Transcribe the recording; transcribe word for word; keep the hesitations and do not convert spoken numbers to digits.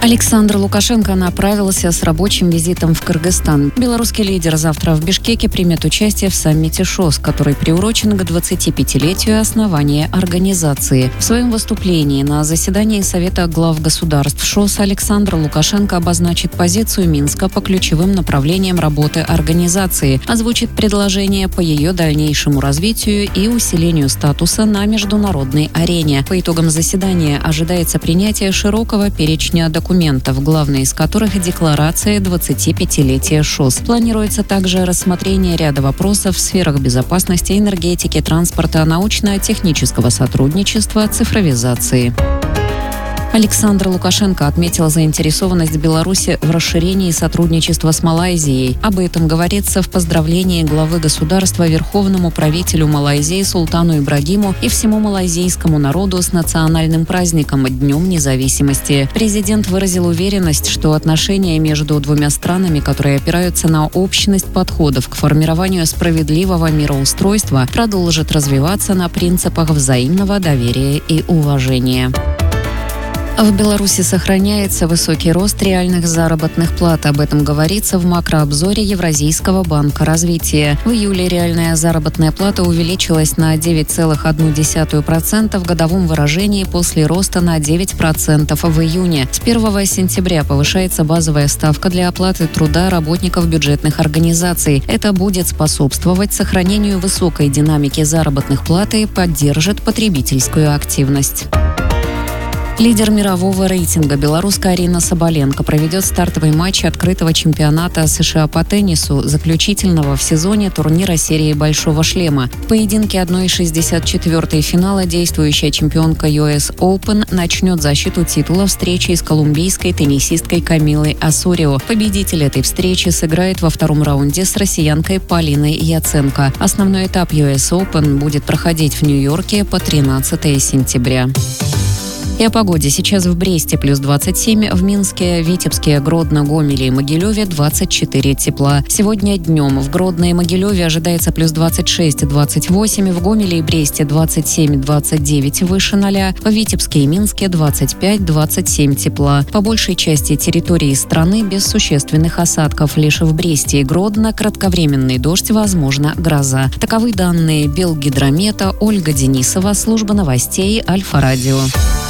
Александр Лукашенко направился с рабочим визитом в Кыргызстан. Белорусский лидер завтра в Бишкеке примет участие в саммите ШОС, который приурочен к двадцатипятилетию основания организации. В своем выступлении на заседании Совета глав государств ШОС Александр Лукашенко обозначит позицию Минска по ключевым направлениям работы организации, озвучит предложения по ее дальнейшему развитию и усилению статуса на международной арене. По итогам заседания ожидается принятие широкого перечня документов, главной из которых декларация двадцатипятилетия ШОС. Планируется также рассмотрение ряда вопросов в сферах безопасности, энергетики, транспорта, научно-технического сотрудничества, цифровизации. Александр Лукашенко отметил заинтересованность Беларуси в расширении сотрудничества с Малайзией. Об этом говорится в поздравлении главы государства верховному правителю Малайзии Султану Ибрагиму и всему малайзийскому народу с национальным праздником Днем независимости. Президент выразил уверенность, что отношения между двумя странами, которые опираются на общность подходов к формированию справедливого мироустройства, продолжат развиваться на принципах взаимного доверия и уважения. В Беларуси сохраняется высокий рост реальных заработных плат. Об этом говорится в макрообзоре Евразийского банка развития. В июле реальная заработная плата увеличилась на девять целых одну десятую процента в годовом выражении после роста на девять процентов в июне. С первого сентября повышается базовая ставка для оплаты труда работников бюджетных организаций. Это будет способствовать сохранению высокой динамики заработных плат и поддержит потребительскую активность. Лидер мирового рейтинга белоруска Арина Соболенко проведет стартовый матч открытого чемпионата США по теннису, заключительного в сезоне турнира серии «Большого шлема». В поединке одна шестьдесят четыре финала действующая чемпионка ю эс Open начнет защиту титула встречи с колумбийской теннисисткой Камилой Осорио. Победитель этой встречи сыграет во втором раунде с россиянкой Полиной Яценко. Основной этап ю эс Open будет проходить в Нью-Йорке по тринадцатое сентября. И о погоде. Сейчас в Бресте плюс двадцать семь, в Минске, Витебске, Гродно, Гомеле и Могилеве двадцать четыре тепла. Сегодня днем в Гродно и Могилеве ожидается плюс двадцать шесть - двадцать восемь, в Гомеле и Бресте двадцать семь - двадцать девять выше ноля, в Витебске и Минске двадцать пять - двадцать семь тепла. По большей части территории страны без существенных осадков. Лишь в Бресте и Гродно кратковременный дождь, возможно, гроза. Таковы данные Белгидромета. Ольга Денисова, служба новостей Альфа-Радио.